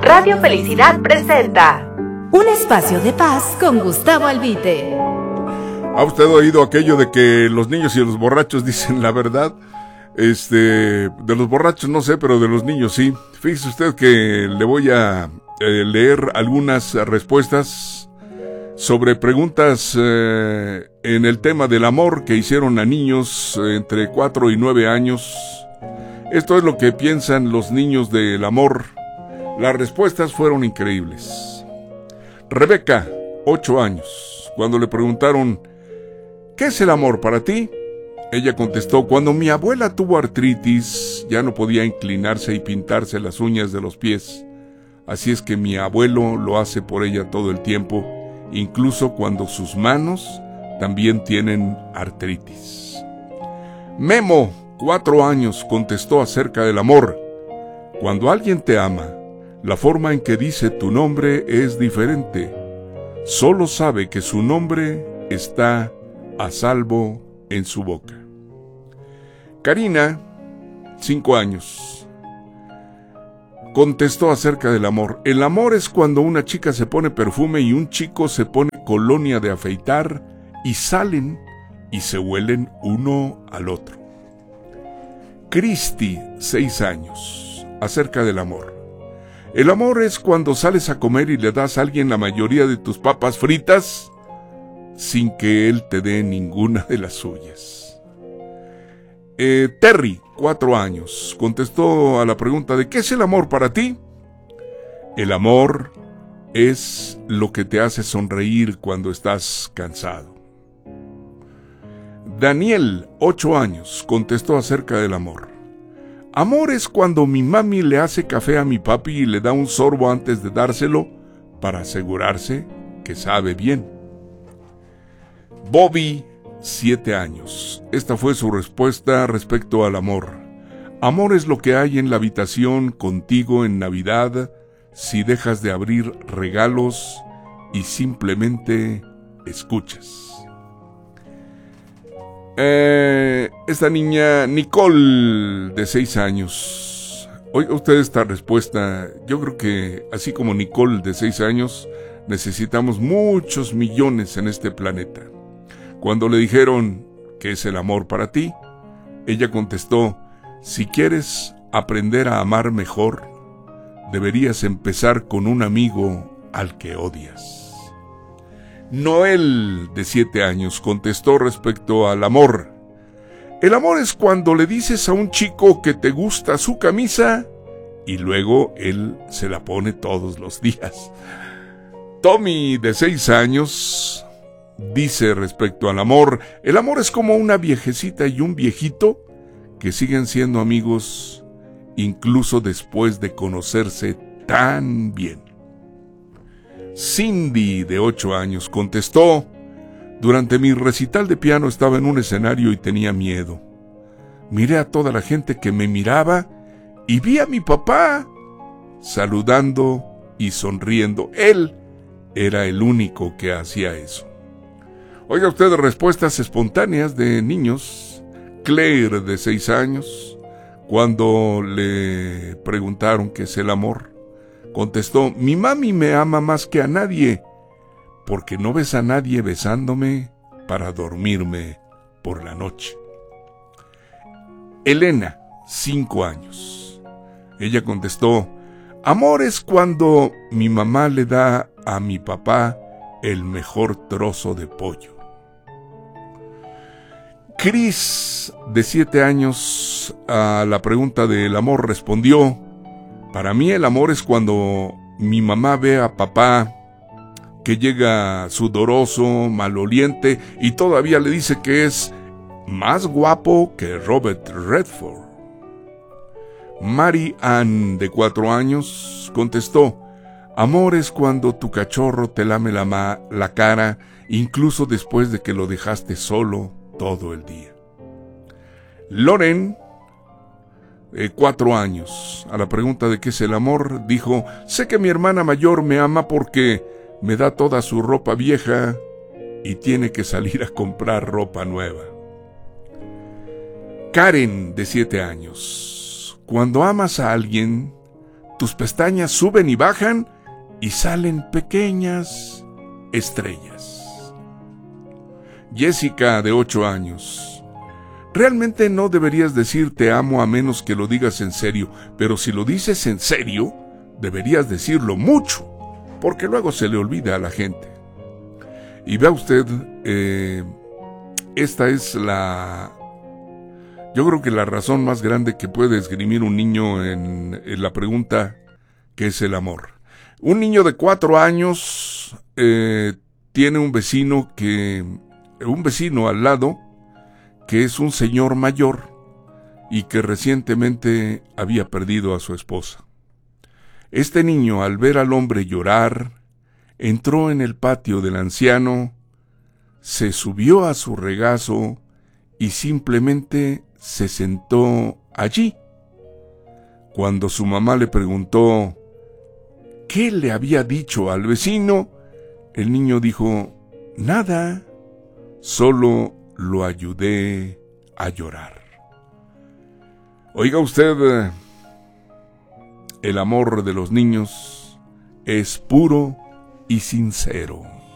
Radio Felicidad presenta un espacio de paz con Gustavo Albite. ¿Ha usted oído aquello de que los niños y los borrachos dicen la verdad? De los borrachos no sé, pero de los niños sí. Fíjese usted que le voy a leer algunas respuestas sobre preguntas en el tema del amor que hicieron a niños entre 4 y 9 años. Esto es lo que piensan los niños del amor. Las respuestas fueron increíbles. Rebeca, 8 años, cuando le preguntaron ¿qué es el amor para ti? Ella contestó: cuando mi abuela tuvo artritis, ya no podía inclinarse y pintarse las uñas de los pies. Así es que mi abuelo lo hace por ella todo el tiempo, incluso cuando sus manos también tienen artritis. Memo, 4 años, contestó acerca del amor. Cuando alguien te ama, la forma en que dice tu nombre es diferente. Solo sabe que su nombre está a salvo en su boca. Karina, 5 años, contestó acerca del amor. El amor es cuando una chica se pone perfume y un chico se pone colonia de afeitar y salen y se huelen uno al otro. Cristi, 6 años, acerca del amor. El amor es cuando sales a comer y le das a alguien la mayoría de tus papas fritas sin que él te dé ninguna de las suyas. Terry, 4 años, contestó a la pregunta de ¿qué es el amor para ti? El amor es lo que te hace sonreír cuando estás cansado. Daniel, 8 años, contestó acerca del amor. Amor es cuando mi mami le hace café a mi papi y le da un sorbo antes de dárselo para asegurarse que sabe bien. Bobby, 7 años. Esta fue su respuesta respecto al amor. Amor es lo que hay en la habitación contigo en Navidad si dejas de abrir regalos y simplemente escuchas. Esta niña, Nicole, de 6 años. Oiga usted esta respuesta. Yo creo que así como Nicole, de 6 años, necesitamos muchos millones en este planeta. Cuando le dijeron ¿qué es el amor para ti? Ella contestó: si quieres aprender a amar mejor, deberías empezar con un amigo al que odias. Noel, de 7 años, contestó respecto al amor. El amor es cuando le dices a un chico que te gusta su camisa y luego él se la pone todos los días. Tommy, de 6 años, dice respecto al amor: el amor es como una viejecita y un viejito que siguen siendo amigos incluso después de conocerse tan bien. Cindy, de 8 años, contestó: durante mi recital de piano estaba en un escenario y tenía miedo. Miré a toda la gente que me miraba y vi a mi papá saludando y sonriendo. Él era el único que hacía eso. Oiga usted respuestas espontáneas de niños. Claire, de 6 años, cuando le preguntaron qué es el amor, contestó: mi mami me ama más que a nadie, porque no ves a nadie besándome para dormirme por la noche. Elena, 5 años. Ella contestó: amor es cuando mi mamá le da a mi papá el mejor trozo de pollo. Chris, de 7 años, a la pregunta del amor respondió: para mí el amor es cuando mi mamá ve a papá que llega sudoroso, maloliente y todavía le dice que es más guapo que Robert Redford. Mary Ann, de 4 años, contestó: amor es cuando tu cachorro te lame la cara, incluso después de que lo dejaste solo todo el día. Loren, 4 años, a la pregunta de qué es el amor, dijo: sé que mi hermana mayor me ama porque me da toda su ropa vieja y tiene que salir a comprar ropa nueva. Karen, de 7 años, cuando amas a alguien, tus pestañas suben y bajan y salen pequeñas estrellas. Jessica, de 8 años. Realmente no deberías decir te amo a menos que lo digas en serio, pero si lo dices en serio, deberías decirlo mucho, porque luego se le olvida a la gente. Y vea usted, esta es yo creo que la razón más grande que puede esgrimir un niño en la pregunta ¿qué es el amor? Un niño de 4 años tiene un vecino al lado que es un señor mayor y que recientemente había perdido a su esposa. Este niño, al ver al hombre llorar, entró en el patio del anciano, se subió a su regazo y simplemente se sentó allí. Cuando su mamá le preguntó ¿qué le había dicho al vecino?, el niño dijo: nada, solo lo ayudé a llorar. Oiga usted, el amor de los niños es puro y sincero.